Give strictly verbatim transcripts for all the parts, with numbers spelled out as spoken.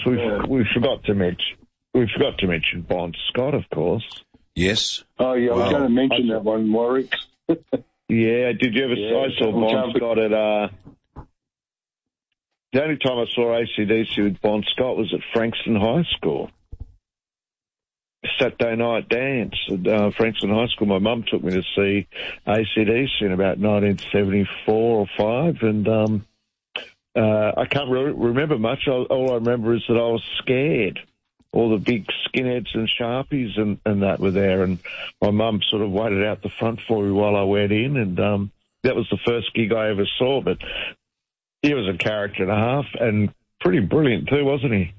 We Yeah. we forgot to mention we forgot to mention Bon Scott, of course. Yes. Oh, yeah, I was Wow. going to mention I- that one, Warwick. Yeah, did you ever? Yeah, I saw double Bon jump. Scott at. Uh, the only time I saw A C D C with Bon Scott was at Frankston High School. Saturday night dance at uh, Frankston High School. My mum took me to see A C D C in about nineteen seventy-four or five, and um, uh, I can't re- remember much. All, all I remember is that I was scared. All the big skinheads and sharpies and, and that were there, and my mum sort of waited out the front for me while I went in, and um, that was the first gig I ever saw. But he was a character and a half, and pretty brilliant too, wasn't he?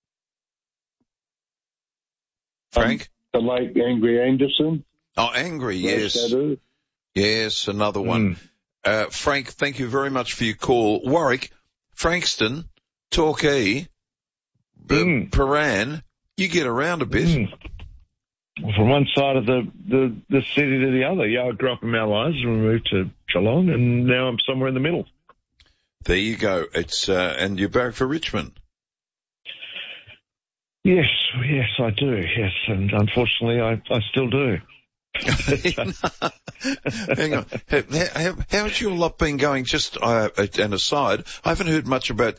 Frank? The late Angry Anderson. Oh, Angry, yes. Shadow. Yes, another one. Mm. Uh, Frank, thank you very much for your call. Warwick, Frankston, Torquay, Mm. Paran, you get around a bit. Mm. From one side of the, the, the city to the other. Yeah, I grew up in Mount Isa and moved to Geelong, and now I'm somewhere in the middle. There you go. It's uh, and you're back for Richmond. Yes, yes, I do, yes, and unfortunately I, I still do. Hang on. How, how, how's your lot been going? Just uh, an aside, I haven't heard much about.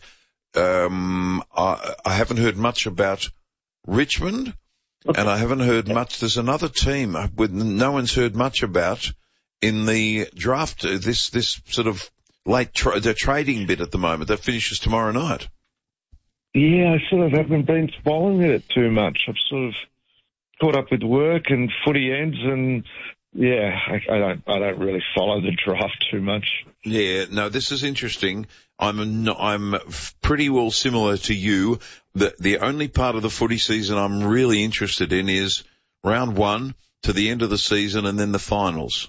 Um, I, I haven't heard much about Richmond, and I haven't heard much. There's another team with no one's heard much about in the draft. uh, This this sort of late tra- the trading bit at the moment that finishes tomorrow night. Yeah, I sort of haven't been following it too much. I've sort of caught up with work and footy ends, and yeah, I, I don't I don't really follow the draft too much. Yeah, no, this is interesting. I'm a, I'm pretty well similar to you. The the only part of the footy season I'm really interested in is round one to the end of the season and then the finals.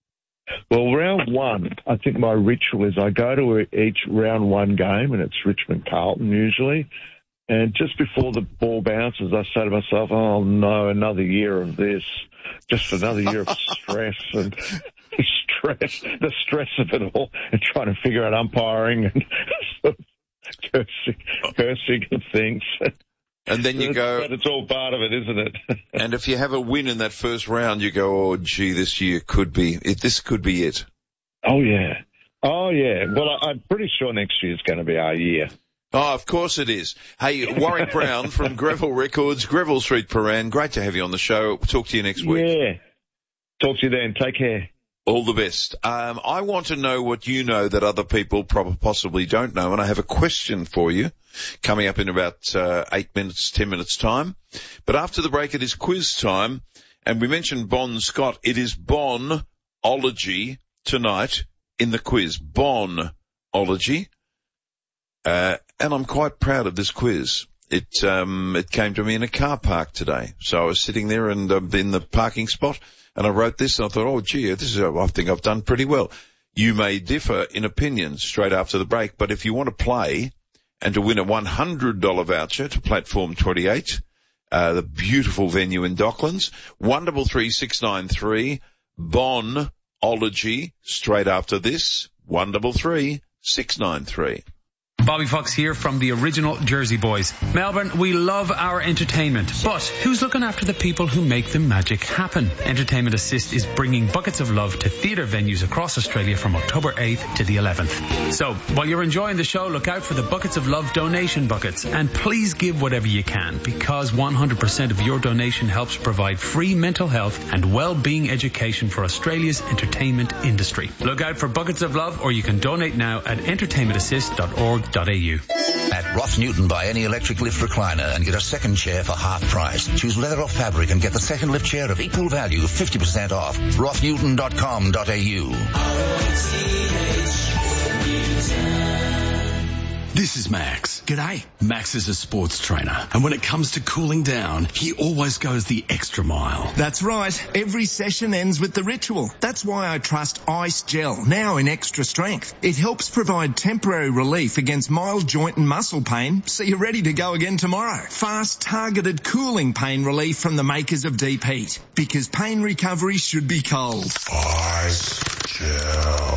Well, round one, I think my ritual is I go to each round one game, and it's Richmond Carlton usually. And just before the ball bounces, I say to myself, oh no, another year of this. Just another year of stress and stress, the stress of it all, and trying to figure out umpiring and sort of cursing, cursing and things. And then you go, But it's all part of it, isn't it? and if you have a win in that first round, you go, oh gee, this year could be, it, this could be it. Oh yeah. Oh yeah. Well, I, I'm pretty sure next year's going to be our year. Oh, of course it is. Hey, Warwick Brown from Greville Records, Greville Street, Paran. Great to have you on the show. We'll talk to you next week. Yeah. Talk to you then. Take care. All the best. Um, I want to know what you know that other people probably possibly don't know, and I have a question for you coming up in about uh, eight minutes, ten minutes time. But after the break, it is quiz time, and we mentioned Bon Scott. It is Bon-ology tonight in the quiz. Bon-ology. Uh, and I'm quite proud of this quiz. It, um, it came to me in a car park today. So I was sitting there and uh, in the parking spot, and I wrote this, and I thought, oh gee, this is, I think I've done pretty well. You may differ in opinions straight after the break, but if you want to play and to win a one hundred dollars voucher to Platform twenty-eight, uh, the beautiful venue in Docklands, one double three six nine three, Bon-ology, straight after this, one double three six nine three. Bobby Fox here from the original Jersey Boys. Melbourne, we love our entertainment, but who's looking after the people who make the magic happen? Entertainment Assist is bringing buckets of love to theatre venues across Australia from October eighth to the eleventh. So, while you're enjoying the show, look out for the Buckets of Love donation buckets, and please give whatever you can, because one hundred percent of your donation helps provide free mental health and well-being education for Australia's entertainment industry. Look out for Buckets of Love, or you can donate now at entertainment assist dot org dot a u. At Ross Newton, buy any electric lift recliner and get a second chair for half price. Choose leather or fabric and get the second lift chair of equal value, fifty percent off. ross newton dot com dot a u. This is Max. G'day. Max is a sports trainer, and when it comes to cooling down, he always goes the extra mile. That's right. Every session ends with the ritual. That's why I trust Ice Gel, now in extra strength. It helps provide temporary relief against mild joint and muscle pain, so you're ready to go again tomorrow. Fast, targeted cooling pain relief from the makers of Deep Heat. Because pain recovery should be cold. Ice Gel.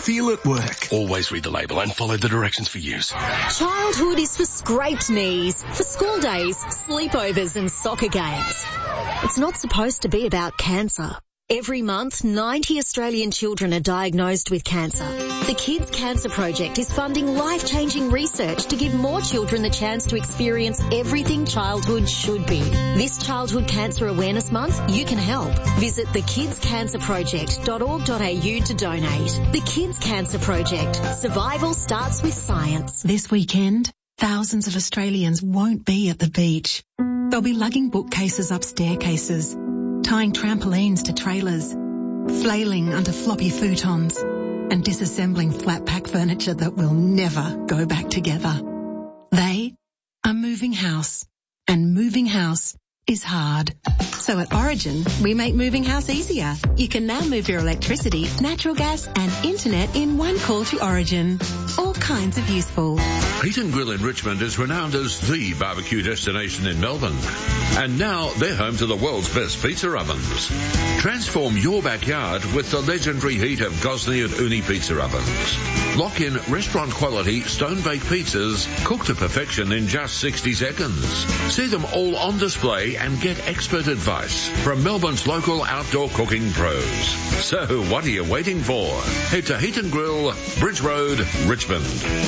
feel at work. Always read the label and follow the directions for use. Childhood is for scraped knees, for school days, sleepovers and soccer games. It's not supposed to be about cancer. Every month, ninety Australian children are diagnosed with cancer. The Kids Cancer Project is funding life-changing research to give more children the chance to experience everything childhood should be. This Childhood Cancer Awareness Month, you can help. Visit the kids cancer project dot org dot a u to donate. The Kids Cancer Project. Survival starts with science. This weekend, thousands of Australians won't be at the beach. They'll be lugging bookcases up staircases, tying trampolines to trailers, flailing under floppy futons, and disassembling flat-pack furniture that will never go back together. They are moving house, and moving house is hard. So at Origin, we make moving house easier. You can now move your electricity, natural gas and internet in one call to Origin. All kinds of useful. Heat and Grill in Richmond is renowned as the barbecue destination in Melbourne. And now they're home to the world's best pizza ovens. Transform your backyard with the legendary heat of Gosney and Uni pizza ovens. Lock in restaurant quality stone-baked pizzas cooked to perfection in just sixty seconds. See them all on display and get expert advice from Melbourne's local outdoor cooking pros. So what are you waiting for? Head to Heat and Grill, Bridge Road, Richmond.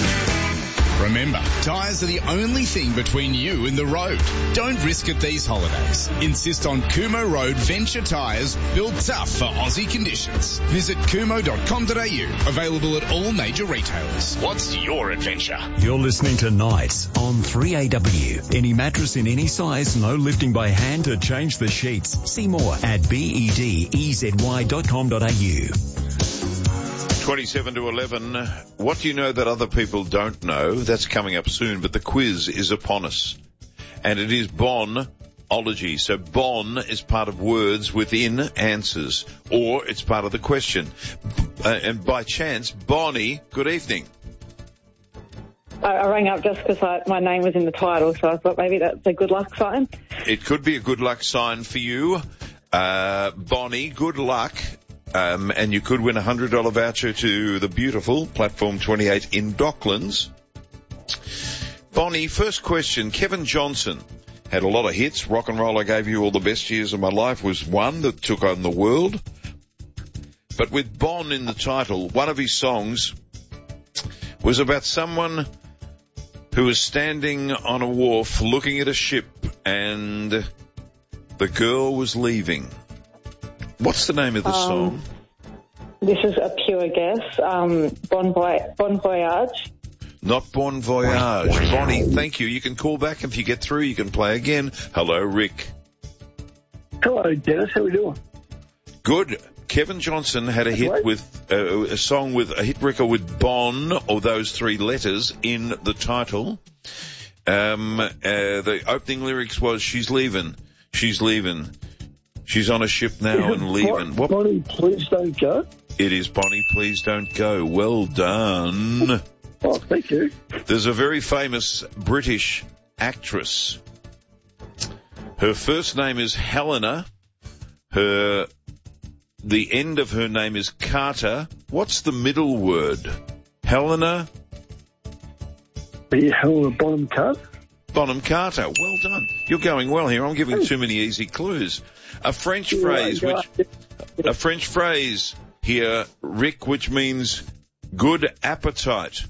Remember, tyres are the only thing between you and the road. Don't risk it these holidays. Insist on Kumo Road Venture Tyres, built tough for Aussie conditions. Visit kumo dot com dot a u. Available at all major retailers. What's your adventure? You're listening to Nights on three A W. Any mattress in any size, no lifting by hand to change the sheets. See more at bedzy dot com dot a u. twenty-seven to eleven. What do you know that other people don't know? That's coming up soon, but the quiz is upon us. And it is Bon-ology. So Bon is part of words within answers, or it's part of the question. Uh, and by chance, Bonnie, good evening. I, I rang up just because my name was in the title, so I thought maybe that's a good luck sign. It could be a good luck sign for you. Uh, Bonnie, good luck. Um, and you could win a one hundred dollars voucher to the beautiful Platform twenty-eight in Docklands. Bonnie, first question. Kevin Johnson had a lot of hits. Rock and Roll, I Gave You All the Best Years of My Life was one that took on the world. But with Bon in the title, one of his songs was about someone who was standing on a wharf looking at a ship and the girl was leaving. What's the name of the um, song? This is a pure guess. Um, Bon, Voy- bon Voyage. Not Bon Voyage. Bonnie, thank you. You can call back if you get through. You can play again. Hello, Rick. Hello, Dennis. How are we doing? Good. Kevin Johnson had a hit Great. with uh, a song with a hit record with Bon, or those three letters in the title. Um, uh, the opening lyrics was "She's leaving, she's leaving." She's on a ship now and leaving. What? Bonnie, please don't go. It is Bonnie, Please Don't Go. Well done. Oh, thank you. There's a very famous British actress. Her first name is Helena. Her, the end of her name is Carter. What's the middle word? Helena? The Helena Bonham Carter. Bonham Carter. Well done. You're going well here. I'm giving too many easy clues. A French phrase, which, a French phrase here, Rick, which means good appetite.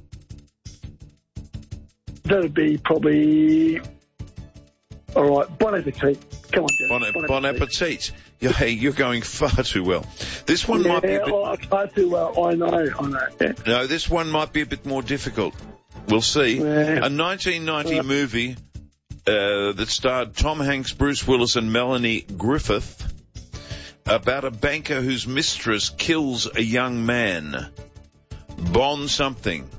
That'd be probably, all right, bon appetit. Come on, Bon, bon, bon appetit. Yeah, hey, you're going far too well. This one yeah, might be a bit... Oh, far too well. I know, I know. Yeah. No, this one might be a bit more difficult. We'll see. Yeah. A nineteen ninety yeah. movie uh, that starred Tom Hanks, Bruce Willis and Melanie Griffith about a banker whose mistress kills a young man. Bon something.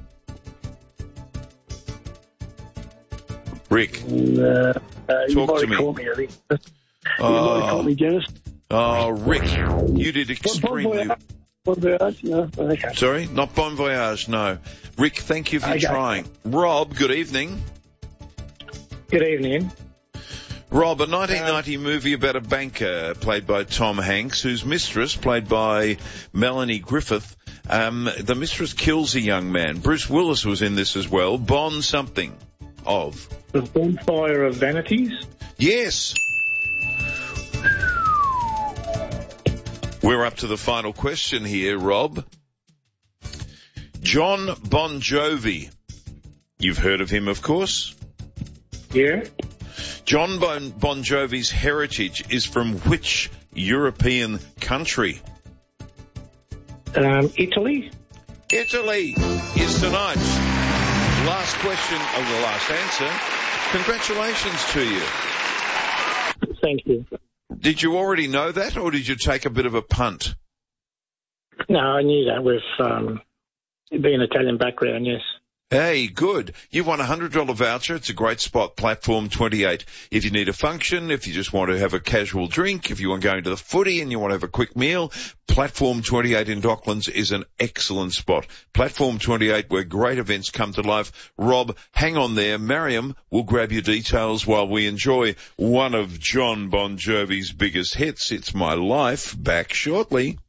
Rick, uh, uh, talk to me. me I think. You oh, might have called me, Dennis. Oh, Rick, you did extremely... Bon Voyage? No? Okay. Sorry? Not Bon Voyage, no. Rick, thank you for okay. trying. Rob, good evening. Good evening. Rob, a nineteen ninety um, movie about a banker played by Tom Hanks, whose mistress, played by Melanie Griffith, Um, the mistress kills a young man. Bruce Willis was in this as well. Bond something of. The Bonfire of Vanities? Yes. We're up to the final question here, Rob. John Bon Jovi. You've heard of him, of course? Yeah. John Bon, Bon Jovi's heritage is from which European country? Um, Italy? Italy is tonight's last question of the last answer. Congratulations to you. Thank you. Did you already know that, or did you take a bit of a punt? No, I knew that with um, being Italian background, yes. Hey, good. You've won a one hundred dollars voucher. It's a great spot, Platform twenty-eight. If you need a function, if you just want to have a casual drink, if you want going to the footy and you want to have a quick meal, Platform twenty-eight in Docklands is an excellent spot. Platform twenty-eight, where great events come to life. Rob, hang on there. Mariam will grab your details while we enjoy one of John Bon Jovi's biggest hits, It's My Life, back shortly.